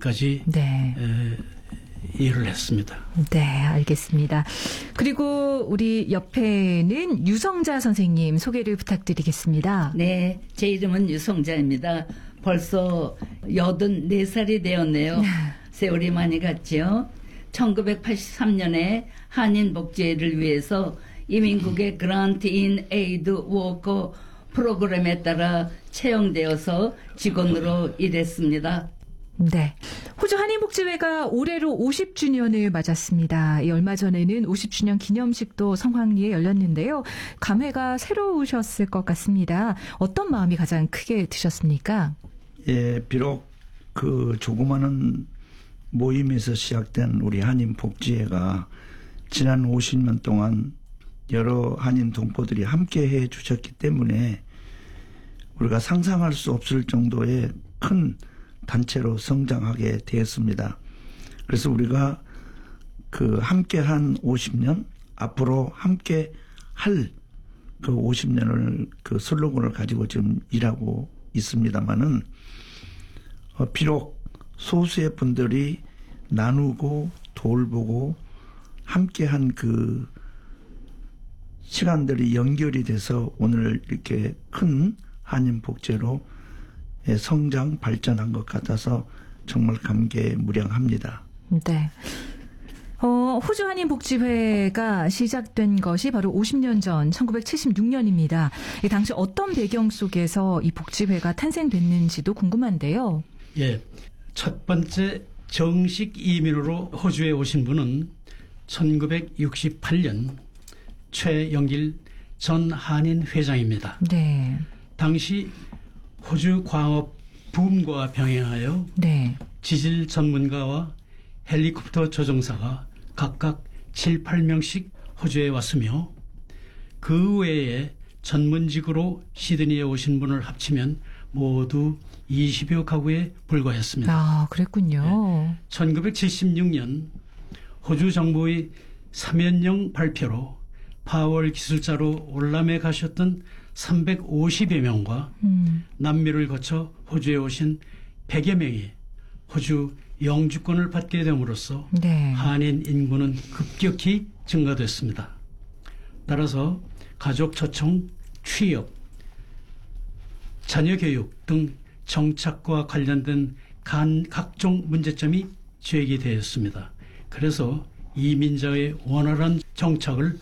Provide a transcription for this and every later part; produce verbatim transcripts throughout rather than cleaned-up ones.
시간까지 네. 에, 일을 했습니다. 네, 알겠습니다. 그리고 우리 옆에는 유성자 선생님 소개를 부탁드리겠습니다. 네, 제 이름은 유성자입니다. 벌써 여든네 살이 되었네요. 세월이 많이 갔지요. 천구백팔십삼 년에 한인복지회를 위해서 이민국의 그란트 인 에이드 워커 프로그램에 따라 채용되어서 직원으로 일했습니다. 네. 호주 한인복지회가 올해로 오십 주년을 맞았습니다. 이 얼마 전에는 오십 주년 기념식도 성황리에 열렸는데요. 감회가 새로우셨을 것 같습니다. 어떤 마음이 가장 크게 드셨습니까? 예, 비록 그 조그마한 모임에서 시작된 우리 한인복지회가 지난 오십 년 동안 여러 한인 동포들이 함께 해 주셨기 때문에 우리가 상상할 수 없을 정도의 큰 단체로 성장하게 되었습니다. 그래서 우리가 그 함께 한 오십 년, 앞으로 함께 할 그 오십 년을 그 슬로건을 가지고 지금 일하고 있습니다만은, 어, 비록 소수의 분들이 나누고 돌보고 함께 한 그 시간들이 연결이 돼서 오늘 이렇게 큰 한인복지회로 성장, 발전한 것 같아서 정말 감개무량합니다. 네. 어, 호주 한인복지회가 시작된 것이 바로 오십 년 전 천구백칠십육 년입니다. 이 당시 어떤 배경 속에서 이 복지회가 탄생됐는지도 궁금한데요. 예, 첫 번째 정식 이민으로 호주에 오신 분은 천구백육십팔 년 최영길 전 한인 회장입니다. 네. 당시 호주 광업 붐과 병행하여 네. 지질 전문가와 헬리콥터 조종사가 각각 칠, 팔 명씩 호주에 왔으며 그 외에 전문직으로 시드니에 오신 분을 합치면 모두 이십여 가구에 불과했습니다. 아, 그랬군요. 네. 천구백칠십육 년 호주 정부의 사면령 발표로 파월 기술자로 올람에 가셨던 삼백오십여 명과 음. 남미를 거쳐 호주에 오신 백여 명이 호주 영주권을 받게 됨으로써 네. 한인 인구는 급격히 증가됐습니다. 따라서 가족 초청, 취업, 자녀 교육 등 정착과 관련된 간 각종 문제점이 제기되었습니다. 그래서 이민자의 원활한 정착을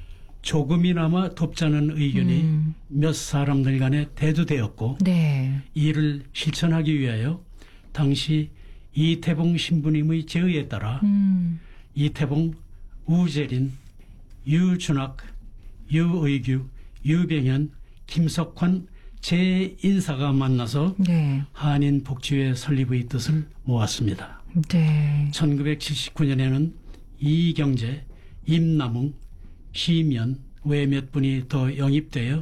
조금이나마 돕자는 의견이 음. 몇 사람들 간에 대두되었고 네. 이를 실천하기 위하여 당시 이태봉 신부님의 제의에 따라 음. 이태봉, 우재린, 유준학, 유의규, 유병현, 김석환 제인사가 만나서 네. 한인복지회 설립의 뜻을 모았습니다. 네. 천구백칠십구 년에는 이경재, 임남웅, 시면 외 몇 분이 더 영입되어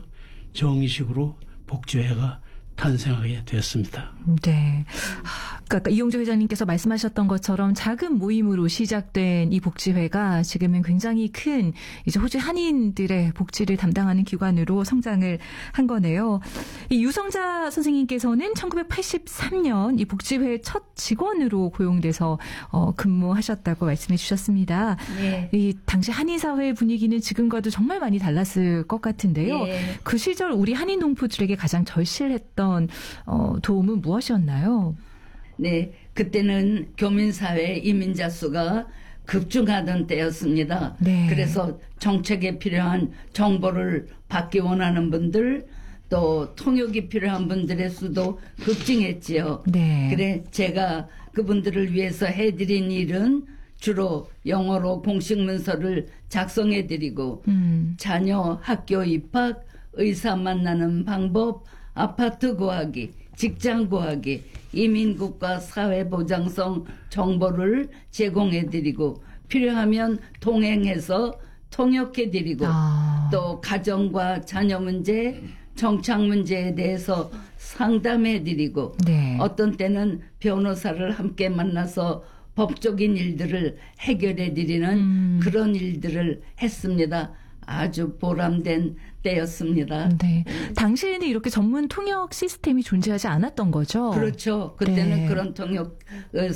정식으로 복지회가 탄생하게 되었습니다. 네. 그러니까 이용조 회장님께서 말씀하셨던 것처럼 작은 모임으로 시작된 이 복지회가 지금은 굉장히 큰 이제 호주 한인들의 복지를 담당하는 기관으로 성장을 한 거네요. 이 유성자 선생님께서는 천구백팔십삼 년 이 복지회 첫 직원으로 고용돼서 어, 근무하셨다고 말씀해 주셨습니다. 네. 이 당시 한인 사회 분위기는 지금과도 정말 많이 달랐을 것 같은데요. 네. 그 시절 우리 한인 동포들에게 가장 절실했던 어, 도움은 무엇이었나요? 네, 그때는 교민사회 이민자 수가 급증하던 때였습니다. 네. 그래서 정책에 필요한 정보를 받기 원하는 분들, 또 통역이 필요한 분들의 수도 급증했지요. 네. 그래 제가 그분들을 위해서 해드린 일은 주로 영어로 공식 문서를 작성해드리고 음. 자녀 학교 입학, 의사 만나는 방법, 아파트 구하기, 직장 구하기, 이민국가 사회보장성 정보를 제공해드리고 필요하면 동행해서 통역해드리고 아. 또 가정과 자녀 문제, 정착 문제에 대해서 상담해드리고 네. 어떤 때는 변호사를 함께 만나서 법적인 일들을 해결해드리는 음. 그런 일들을 했습니다. 아주 보람된 때였습니다. 네. 당시에는 이렇게 전문 통역 시스템이 존재하지 않았던 거죠? 그렇죠. 그때는 네. 그런 통역